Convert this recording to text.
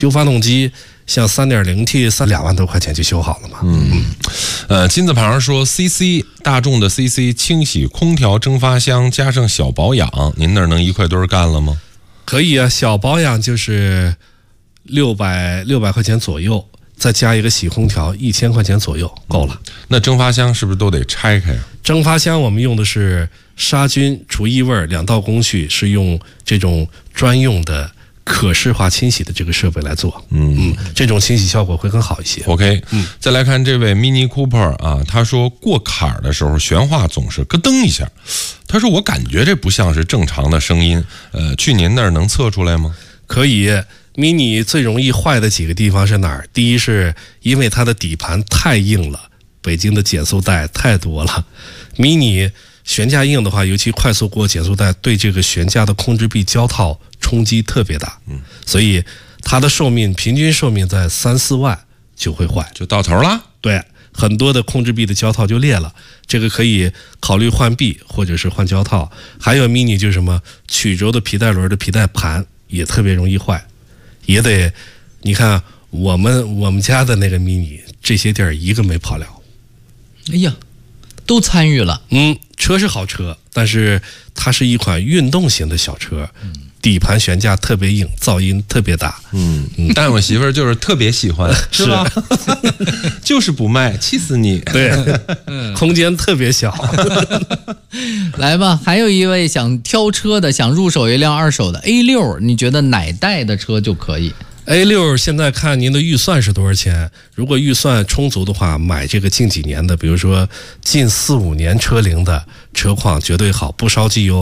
修发动机像 3.0T 2万多块钱就修好了嘛。 金字旁说 CC 大众的 CC 清洗空调蒸发箱加上小保养，您那儿能一块堆干了吗？ 可以啊，小保养就是600块钱左右，再加一个洗空调1000块钱左右够了。 那蒸发箱是不是都得拆开呀？ 蒸发箱我们用的是杀菌除异味2道工序，是用这种专用的可视化清洗的这个设备来做。这种清洗效果会更好一些。 OK， 再来看这位 Mini Cooper 啊，他说过坎儿的时候悬挂总是咯噔一下，他说我感觉这不像是正常的声音，去您那儿能测出来吗？ 可以。Mini 最容易坏的几个地方是哪儿？第一是因为它的底盘太硬了，北京的减速带太多了。Mini 悬架硬的话，尤其快速过减速带，对这个悬架的控制臂胶套冲击特别大。所以它的平均寿命在3-4万就会坏， 就到头了。 对，很多的控制臂的胶套就裂了，这个可以考虑换臂或者是换胶套。还有 Mini 就是什么曲轴的皮带轮的皮带盘也特别容易坏，也得你看我们家的那个 Mini 这些地儿一个没跑了。 哎呀，都参与了。 车是好车，但是它是一款运动型的小车，底盘悬架特别硬，噪音特别大。 但我媳妇儿就是特别喜欢，是吧？就是不卖，气死你。 对，空间特别小。 来吧，还有一位想挑车的，想入手一辆二手的 A6， 你觉得哪代的车就可以 ？A6 现在看您的预算是多少钱？如果预算充足的话，买这个近几年的，比如说近4-5年车龄的车况绝对好，不烧机油。